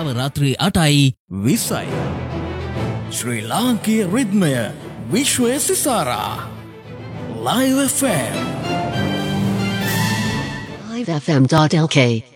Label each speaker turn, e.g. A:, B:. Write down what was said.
A: වේලාව රාත්‍රී 8:20යි. ශ්‍රී ලාංකීය රිද්මය විශ්වය සිසාරා Live FM
B: livefm.lk